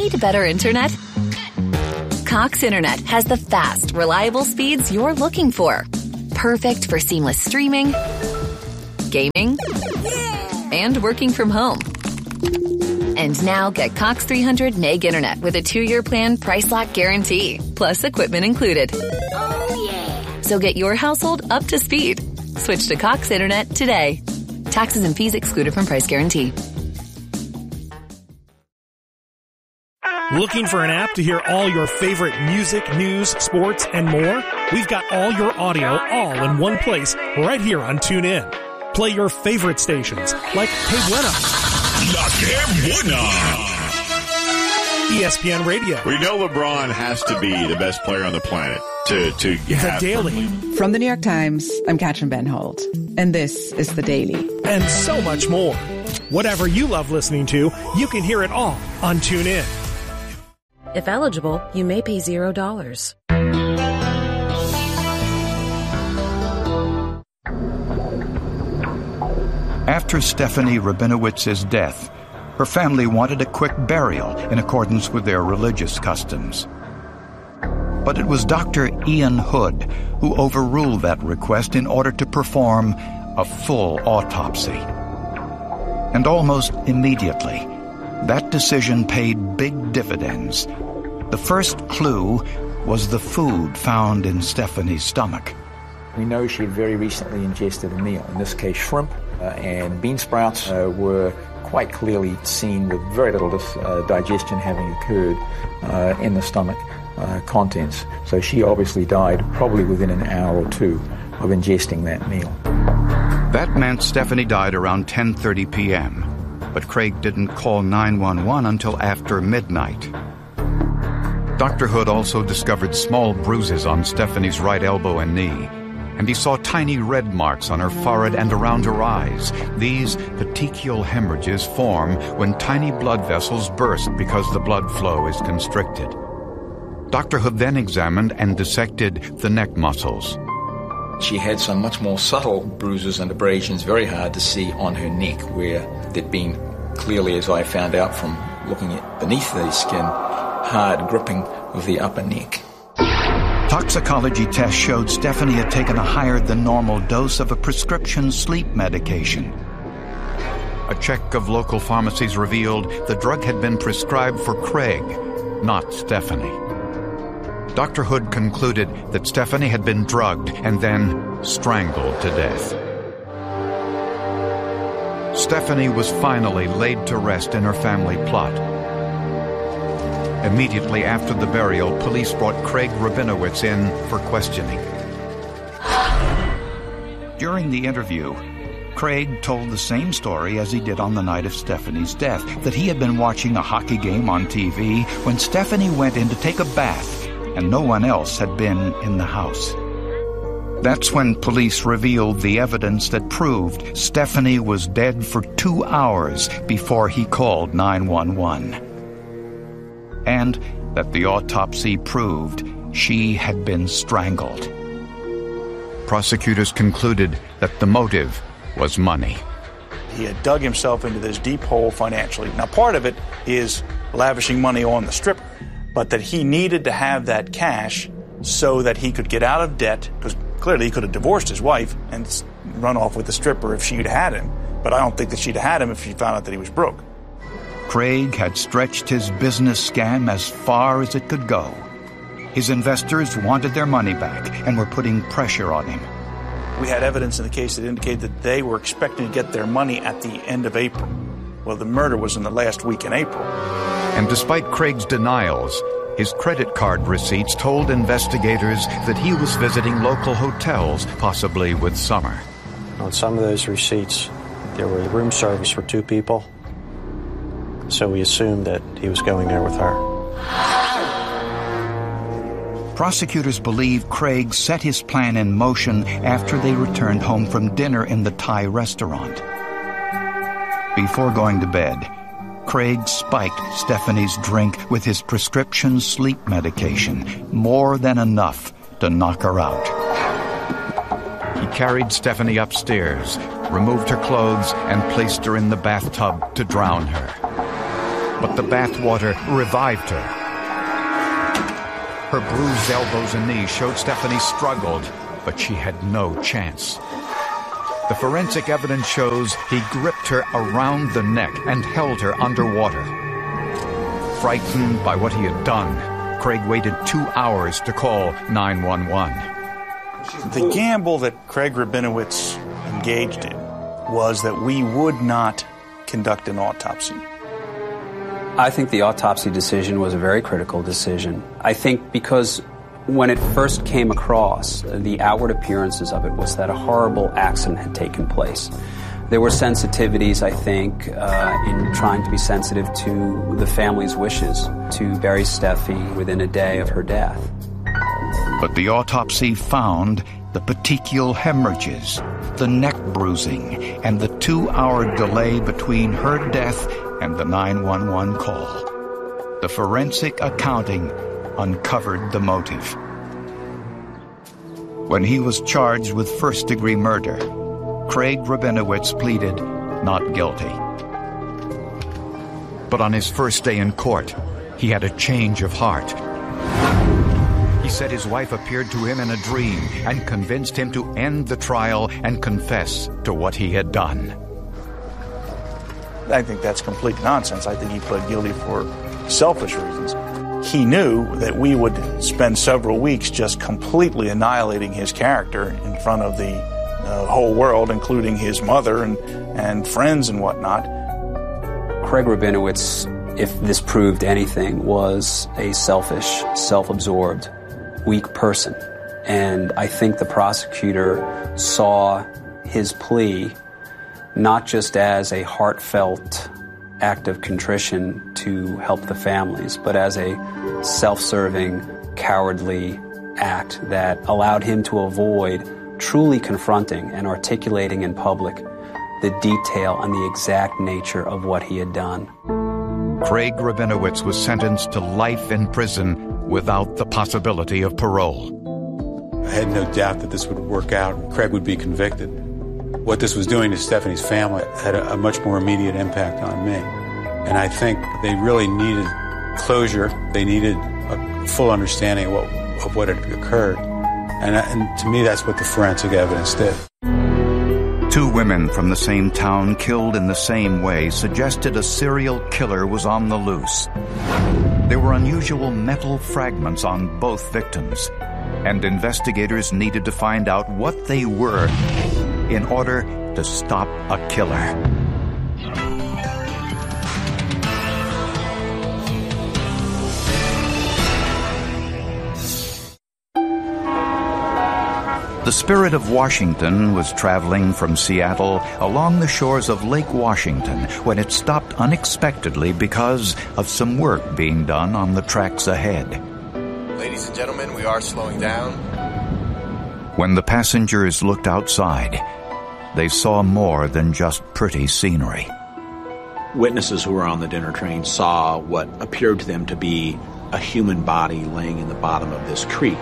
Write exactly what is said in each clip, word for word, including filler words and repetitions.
Need better internet? Cox Internet has the fast, reliable speeds you're looking for. Perfect for seamless streaming, gaming, and working from home. And now get Cox three hundred meg internet with a two-year plan price lock guarantee, plus equipment included. Oh, yeah. So get your household up to speed. Switch to Cox Internet today. Taxes and fees excluded from price guarantee. Looking for an app to hear all your favorite music, news, sports, and more? We've got all your audio all in one place right here on TuneIn. Play your favorite stations like Que Buena, La Que Buena, E S P N Radio. We know LeBron has to be the best player on the planet to, to have. The Daily. From the New York Times, I'm Katrin Ben Holt, and this is The Daily. And so much more. Whatever you love listening to, you can hear it all on TuneIn. If eligible, you may pay zero dollars. After Stephanie Rabinowitz's death, her family wanted a quick burial in accordance with their religious customs. But it was Doctor Ian Hood who overruled that request in order to perform a full autopsy. And almost immediately, that decision paid big dividends. The first clue was the food found in Stephanie's stomach. We know she had very recently ingested a meal, in this case shrimp uh, and bean sprouts uh, were quite clearly seen with very little uh, digestion having occurred uh, in the stomach uh, contents. So she obviously died probably within an hour or two of ingesting that meal. That meant Stephanie died around ten thirty p.m., but Craig didn't call nine one one until after midnight. Doctor Hood also discovered small bruises on Stephanie's right elbow and knee, and he saw tiny red marks on her forehead and around her eyes. These petechial hemorrhages form when tiny blood vessels burst because the blood flow is constricted. Doctor Hood then examined and dissected the neck muscles. She had some much more subtle bruises and abrasions, very hard to see on her neck, where there'd been clearly, as I found out from looking at beneath the skin, hard gripping of the upper neck. Toxicology tests showed Stephanie had taken a higher than normal dose of a prescription sleep medication. A check of local pharmacies revealed the drug had been prescribed for Craig, not Stephanie. Doctor Hood concluded that Stephanie had been drugged and then strangled to death. Stephanie was finally laid to rest in her family plot. Immediately after the burial, police brought Craig Rabinowitz in for questioning. During the interview, Craig told the same story as he did on the night of Stephanie's death, that he had been watching a hockey game on T V when Stephanie went in to take a bath, and no one else had been in the house. That's when police revealed the evidence that proved Stephanie was dead for two hours before he called nine one one. And that the autopsy proved she had been strangled. Prosecutors concluded that the motive was money. He had dug himself into this deep hole financially. Now, part of it is lavishing money on the stripper, but that he needed to have that cash so that he could get out of debt, because clearly he could have divorced his wife and run off with the stripper if she'd had him. But I don't think that she'd have had him if she found out that he was broke. Craig had stretched his business scam as far as it could go. His investors wanted their money back and were putting pressure on him. We had evidence in the case that indicated that they were expecting to get their money at the end of April. Well, the murder was in the last week in April. And despite Craig's denials, his credit card receipts told investigators that he was visiting local hotels, possibly with Summer. On some of those receipts, there were room service for two people. So we assumed that he was going there with her. Prosecutors believe Craig set his plan in motion after they returned home from dinner in the Thai restaurant. Before going to bed, Craig spiked Stephanie's drink with his prescription sleep medication, more than enough to knock her out. He carried Stephanie upstairs, removed her clothes, and placed her in the bathtub to drown her. but the bathwater revived her. Her bruised elbows and knees showed Stephanie struggled, but she had no chance. The forensic evidence shows he gripped her around the neck and held her underwater. Frightened by what he had done, Craig waited two hours to call nine one one. The gamble that Craig Rabinowitz engaged in was that we would not conduct an autopsy. I think the autopsy decision was a very critical decision. I think because when it first came across, the outward appearances of it was that a horrible accident had taken place. There were sensitivities, I think, uh, in trying to be sensitive to the family's wishes to bury Steffi within a day of her death. But the autopsy found the petechial hemorrhages, the neck bruising, and the two-hour delay between her death and the nine one one call. The forensic accounting uncovered the motive. When he was charged with first-degree murder, Craig Rabinowitz pleaded not guilty. But on his first day in court, he had a change of heart. He said his wife appeared to him in a dream and convinced him to end the trial and confess to what he had done. I think that's complete nonsense. I think he pled guilty for selfish reasons. He knew that we would spend several weeks just completely annihilating his character in front of the uh, whole world, including his mother and, and friends and whatnot. Craig Rabinowitz, if this proved anything, was a selfish, self-absorbed, weak person. And I think the prosecutor saw his plea not just as a heartfelt act of contrition to help the families, but as a self-serving, cowardly act that allowed him to avoid truly confronting and articulating in public the detail and the exact nature of what he had done. Craig Rabinowitz was sentenced to life in prison without the possibility of parole. I had no doubt that this would work out and Craig would be convicted. What this was doing to Stephanie's family had a, a much more immediate impact on me. And I think they really needed closure. They needed a full understanding of what, of what had occurred. And, and to me, that's what the forensic evidence did. Two women from the same town killed in the same way suggested a serial killer was on the loose. There were unusual metal fragments on both victims, and investigators needed to find out what they were in order to stop a killer. The Spirit of Washington was traveling from Seattle along the shores of Lake Washington when it stopped unexpectedly because of some work being done on the tracks ahead. Ladies and gentlemen, we are slowing down. When the passengers looked outside, they saw more than just pretty scenery. Witnesses who were on the dinner train saw what appeared to them to be a human body laying in the bottom of this creek.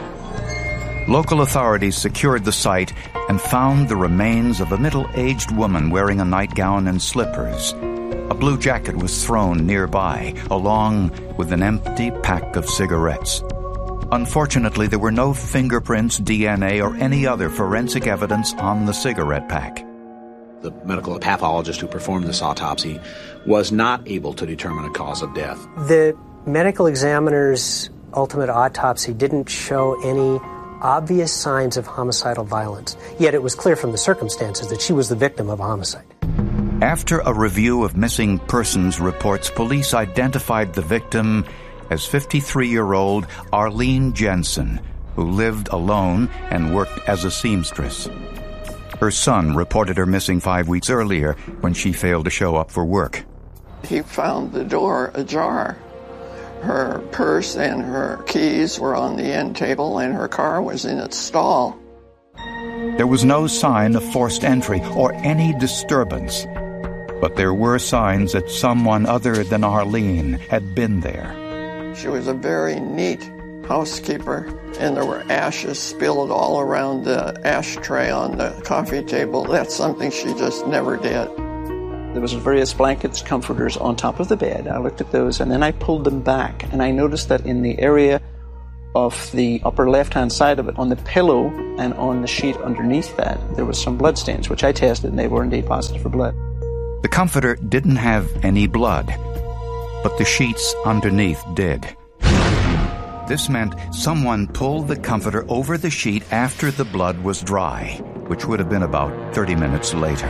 Local authorities secured the site and found the remains of a middle-aged woman wearing a nightgown and slippers. A blue jacket was thrown nearby, along with an empty pack of cigarettes. Unfortunately, there were no fingerprints, D N A, or any other forensic evidence on the cigarette pack. The medical pathologist who performed this autopsy was not able to determine a cause of death. The medical examiner's ultimate autopsy didn't show any obvious signs of homicidal violence, yet it was clear from the circumstances that she was the victim of a homicide. After a review of missing persons reports, police identified the victim as fifty-three-year-old Arlene Jensen, who lived alone and worked as a seamstress. Her son reported her missing five weeks earlier when she failed to show up for work. He found the door ajar. Her purse and her keys were on the end table, and her car was in its stall. There was no sign of forced entry or any disturbance, but there were signs that someone other than Arlene had been there. She was a very neat housekeeper, and there were ashes spilled all around the ashtray on the coffee table. That's something she just never did. There was various blankets, comforters on top of the bed. I looked at those, and then I pulled them back, and I noticed that in the area of the upper left-hand side of it, on the pillow and on the sheet underneath that, there was some blood stains, which I tested, and they were indeed positive for blood. The comforter didn't have any blood, but the sheets underneath did. This meant someone pulled the comforter over the sheet after the blood was dry, which would have been about thirty minutes later.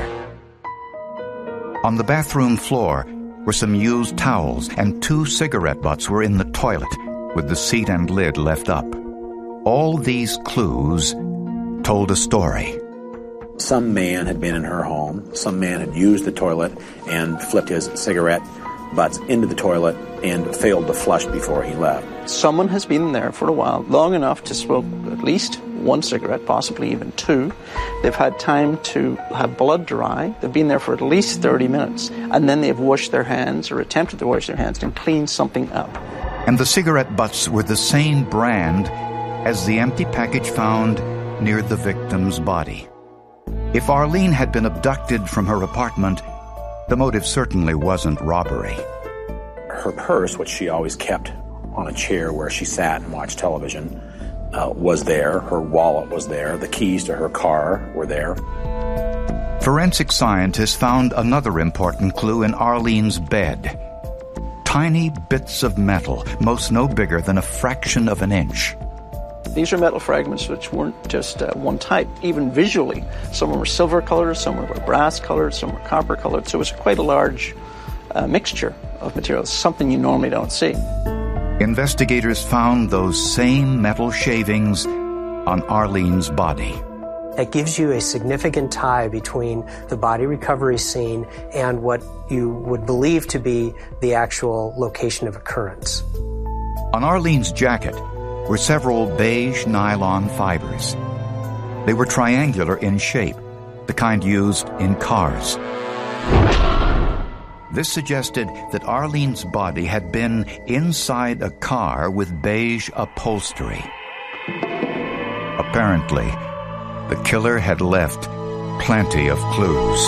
On the bathroom floor were some used towels, and two cigarette butts were in the toilet, with the seat and lid left up. All these clues told a story. Some man had been in her home. Some man had used the toilet and flipped his cigarette butts into the toilet and failed to flush before he left. Someone has been there for a while, long enough to smoke at least one cigarette, possibly even two. They've had time to have blood dry. They've been there for at least thirty minutes, and then they've washed their hands or attempted to wash their hands and clean something up. And the cigarette butts were the same brand as the empty package found near the victim's body. If Arlene had been abducted from her apartment, the motive certainly wasn't robbery. Her purse, which she always kept on a chair where she sat and watched television, uh, was there. Her wallet was there. The keys to her car were there. Forensic scientists found another important clue in Arlene's bed. Tiny bits of metal, most no bigger than a fraction of an inch. These are metal fragments which weren't just uh, one type. Even visually, some were silver colored, some were brass colored, some were copper colored. So it was quite a large uh, mixture of materials, something you normally don't see. Investigators found those same metal shavings on Arlene's body. That gives you a significant tie between the body recovery scene and what you would believe to be the actual location of occurrence. On Arlene's jacket were several beige nylon fibers. They were triangular in shape, the kind used in cars. This suggested that Arlene's body had been inside a car with beige upholstery. Apparently, the killer had left plenty of clues.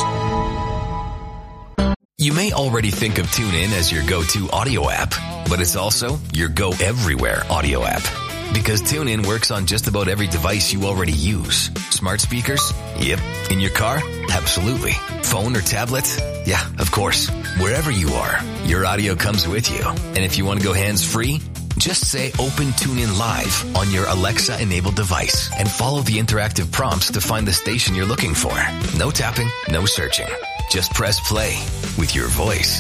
You may already think of TuneIn as your go-to audio app, but it's also your go-everywhere audio app. Because TuneIn works on just about every device you already use. Smart speakers? Yep. In your car? Absolutely. Phone or tablet? Yeah, of course. Wherever you are, your audio comes with you. And if you want to go hands-free, just say Open TuneIn Live on your Alexa-enabled device and follow the interactive prompts to find the station you're looking for. No tapping, no searching. Just press play with your voice.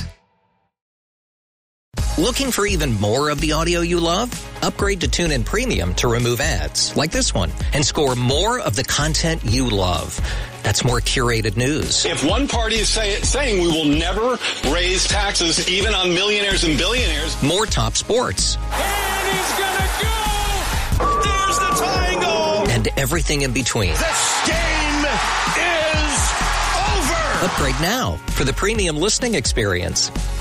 Looking for even more of the audio you love? Upgrade to TuneIn Premium to remove ads, like this one, and score more of the content you love. That's more curated news. If one party is say, saying we will never raise taxes even on millionaires and billionaires. More top sports. And he's gonna go! There's the tying goal! And everything in between. This game is over! Upgrade now for the premium listening experience.